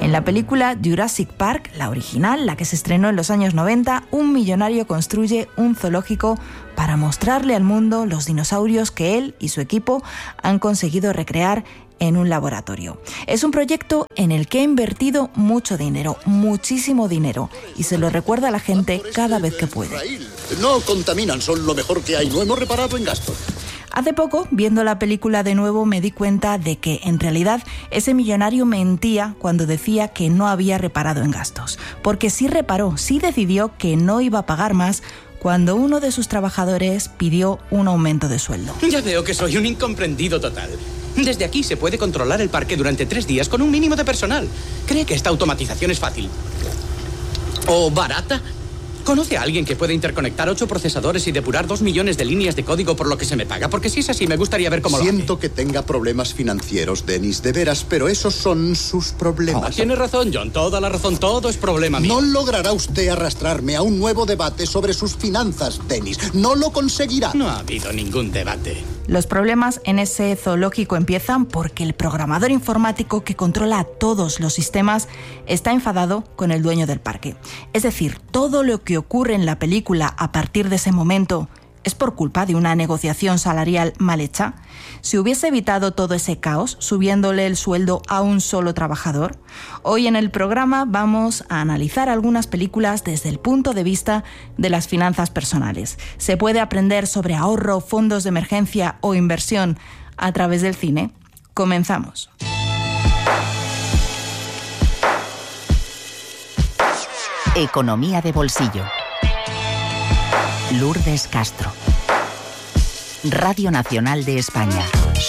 En la película Jurassic Park, la original, la que se estrenó en los años 90, un millonario construye un zoológico para mostrarle al mundo los dinosaurios que él y su equipo han conseguido recrear en un laboratorio. Es un proyecto en el que ha invertido mucho dinero, muchísimo dinero, y se lo recuerda a la gente cada vez que puede. No contaminan, son lo mejor que hay, no hemos reparado en gastos. Hace poco, viendo la película de nuevo, me di cuenta de que, en realidad, ese millonario mentía cuando decía que no había reparado en gastos. Porque sí reparó, sí decidió que no iba a pagar más cuando uno de sus trabajadores pidió un aumento de sueldo. Ya veo que soy un incomprendido total. Desde aquí se puede controlar el parque durante 3 días con un mínimo de personal. ¿Cree que esta automatización es fácil? ¿O barata? ¿Conoce a alguien que pueda interconectar 8 procesadores y depurar 2 millones de líneas de código por lo que se me paga? Porque si es así, me gustaría ver cómo lo hace. Siento que tenga problemas financieros, Dennis, de veras, pero esos son sus problemas. Tiene razón, John, toda la razón, todo es problema mío. No logrará usted arrastrarme a un nuevo debate sobre sus finanzas, Dennis. No lo conseguirá. No ha habido ningún debate. Los problemas en ese zoológico empiezan porque el programador informático que controla todos los sistemas está enfadado con el dueño del parque. Es decir, todo lo que ocurre en la película a partir de ese momento es por culpa de una negociación salarial mal hecha. ¿Se hubiese evitado todo ese caos subiéndole el sueldo a un solo trabajador? Hoy en el programa vamos a analizar algunas películas desde el punto de vista de las finanzas personales. Se puede aprender sobre ahorro, fondos de emergencia o inversión a través del cine. Comenzamos. Economía de bolsillo. Lourdes Castro. Radio Nacional de España.